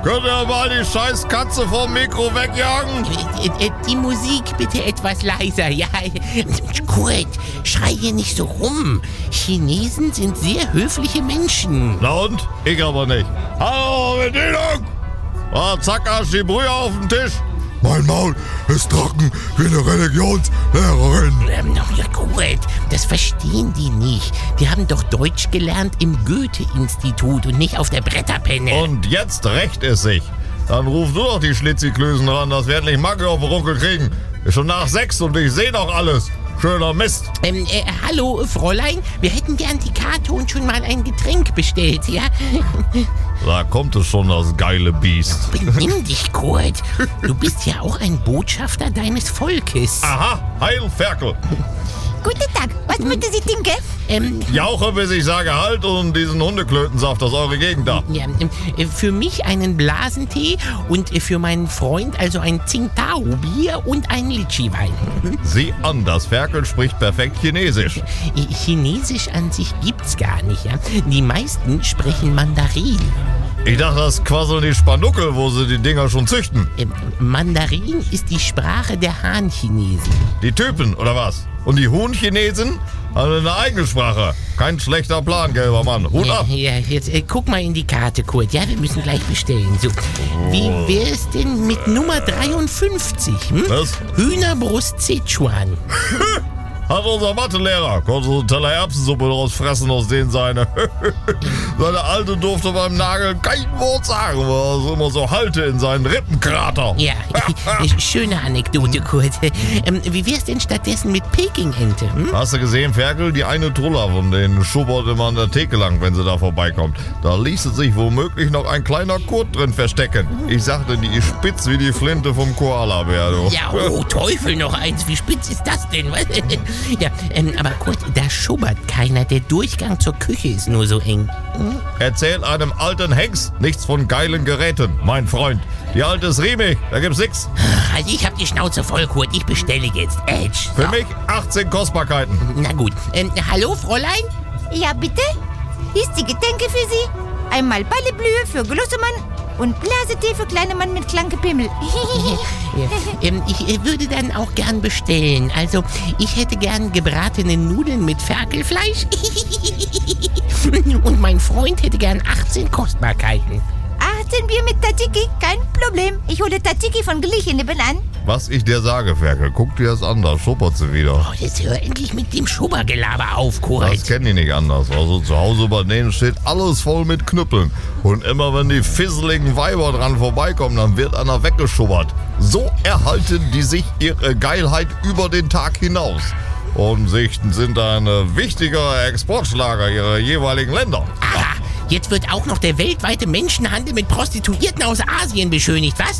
Könnt ihr mal die scheiß Katze vom Mikro wegjagen? Die Musik bitte etwas leiser, ja. Kurt, schrei hier nicht so rum. Chinesen sind sehr höfliche Menschen. Na und? Ich aber nicht. Hallo, Bedienung! Zack, Arsch, die Brühe auf den Tisch. Mein Maul ist trocken wie eine Religionslehrerin. Ja, Kurt, das verstehen die nicht. Die haben doch Deutsch gelernt im Goethe-Institut und nicht auf der Bretterpenne. Und jetzt rächt es sich. Dann ruf du doch die Schlitziklösen ran, dass wir endlich Macke auf den Ruckel kriegen. Ist schon nach 6 und ich seh doch alles. Schöner Mist. Hallo, Fräulein. Wir hätten gern die Karte und schon mal ein Getränk bestellt, ja? Da kommt es schon, das geile Biest. Benimm dich, Kurt. Du bist ja auch ein Botschafter deines Volkes. Aha, Heil Ferkel. Guten Tag, was möchten Sie trinken? Jauche, bis ich sage Halt und diesen Hundeklötensaft aus eurer Gegend da. Ja, für mich einen Blasentee und für meinen Freund also ein Tsingtao-Bier und ein Litschi-Wein. Sieh an, das Ferkel spricht perfekt Chinesisch. Chinesisch an sich gibt's gar nicht, ja. Die meisten sprechen Mandarin. Ich dachte, das quasseln die Spanuckel, wo sie die Dinger schon züchten. Mandarin ist die Sprache der Han-Chinesen. Die Typen, oder was? Und die Huhn-Chinesen haben eine eigene Sprache. Kein schlechter Plan, gelber Mann. Hut ab. Ja, jetzt guck mal in die Karte, Kurt. Ja, wir müssen gleich bestellen. So, wie wär's denn mit Nummer 53? Was? Hühnerbrust Sichuan. Hat unser Mathelehrer. Konnte so einen Teller Erbsensuppe draus fressen, aus denen seine Alte durfte beim Nageln kein Wort sagen, weil er immer so Halte in seinen Rippenkrater. Ja, schöne Anekdote, Kurt. Wie wär's denn stattdessen mit Peking-Ente? Hast du gesehen, Ferkel? Die eine Truller von denen schubbert immer an der Theke lang, wenn sie da vorbeikommt. Da ließe sich womöglich noch ein kleiner Kurt drin verstecken. Ich sagte, die ist spitz wie die Flinte vom Koala-Bär, du. Ja, oh Teufel, noch eins. Wie spitz ist das denn? Ja, aber Kurt, da schubbert keiner. Der Durchgang zur Küche ist nur so eng. Erzähl einem alten Hengst nichts von geilen Geräten, mein Freund. Die alte ist riemig, da gibt's nix. Also ich hab die Schnauze voll, Kurt. Ich bestelle jetzt Edge. So. Für mich 18 Kostbarkeiten. Na gut. Hallo, Fräulein? Ja, bitte? Hier ist die Getränke für Sie. Einmal Balleblühe für Glossemann und Blasetee für kleine Mann mit klanke Pimmel. Ich würde dann auch gern bestellen. Also, ich hätte gern gebratene Nudeln mit Ferkelfleisch. Und mein Freund hätte gern 18 Kostbarkeiten. 18 Bier mit Tzatziki, kein Problem. Ich hole Tzatziki von Griechen nebenan. Was ich dir sage, Ferkel, guck dir das an, da schuppert sie wieder. Oh, jetzt hör endlich mit dem Schubbergelaber auf, Kurt. Das kennen die nicht anders. Also zu Hause bei denen steht alles voll mit Knüppeln. Und immer wenn die fisseligen Weiber dran vorbeikommen, dann wird einer weggeschubbert. So erhalten die sich ihre Geilheit über den Tag hinaus. Und sind ein wichtiger Exportschlager ihrer jeweiligen Länder. Aha, jetzt wird auch noch der weltweite Menschenhandel mit Prostituierten aus Asien beschönigt, was?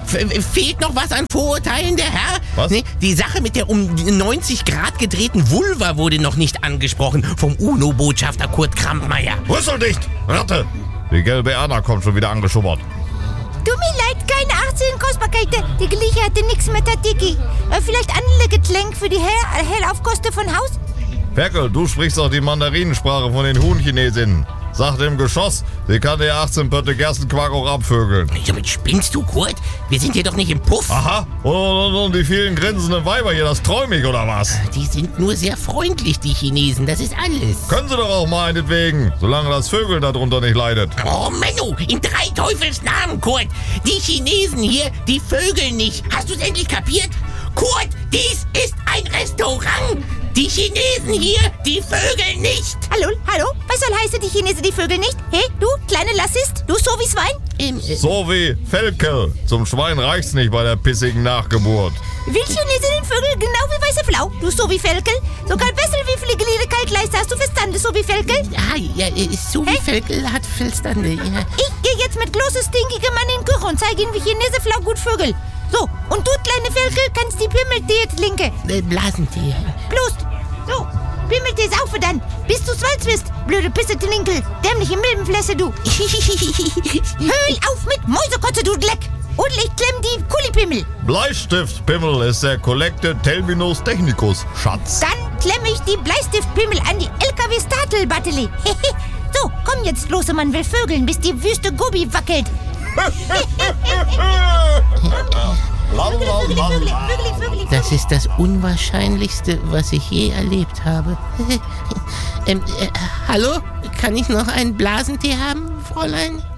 Fehlt noch was an Vorurteilen, der Herr? Was? Nee, die Sache mit der um 90 Grad gedrehten Vulva wurde noch nicht angesprochen vom UNO-Botschafter Kurt Krampmeier. Rüsseldicht, Ratte! Die gelbe Erna kommt schon wieder angeschubbert. Tut mir leid, keine 18 Kostbarkeiten. Die Grieche hatte nichts mit Tzatziki. Vielleicht andere Getränk für die Hellaufkoste von Haus? Ferkel, du sprichst doch die Mandarinensprache von den Huhn-Chinesinnen. Sag dem Geschoss, sie kann dir 18 Pötte Gerstenquark auch abvögeln. Damit spinnst du, Kurt? Wir sind hier doch nicht im Puff. Aha, und die vielen grinsenden Weiber hier, das träum ich, oder was? Die sind nur sehr freundlich, die Chinesen, das ist alles. Können sie doch auch meinetwegen, solange das Vögel darunter nicht leidet. Oh, Menno, in 3 Teufels Namen, Kurt. Die Chinesen hier, die vögeln nicht. Hast du es endlich kapiert? Kurt, dies ist ein Restaurant. Die Chinesen hier, die vögeln nicht. Hallo? Was soll heißen, die Chinesen, die Vögel nicht? Hey, du, kleine Lassist, du so wie Schwein? So wie Felkel. Zum Schwein reicht's nicht bei der pissigen Nachgeburt. Will Chinesen den Vögel genau wie weiße Flau? Du so wie Felkel? Sogar besser wie Fliegeliere Kaltleiste, hast du verstanden, so wie Felkel? Ja, so wie Felkel hat verstanden, ja. Ich gehe jetzt mit großes stinkige Mann in die Küche und zeige ihm, wie Chinesen Flau gut Vögel. So, und du, kleine Felkel, kannst die Pimmeltee trinken. Blasentee. Bloß. So, Pimmeltee saufe dann, bis du schwarz bist, blöde Pisse-Tlinkel, dämliche Milbenflässe, du. Höhl auf mit Mäusekotze, du Dreck. Und ich klemm die Kulipimmel. Bleistiftpimmel ist der Collected Terminus Technicus, Schatz. Dann klemme ich die Bleistiftpimmel an die LKW-Startel-Batterie. So, komm jetzt, Große Mann will vögeln, bis die Wüste Gobi wackelt. Das ist das Unwahrscheinlichste, was ich je erlebt habe. Hallo? Kann ich noch einen Blasentee haben, Fräulein?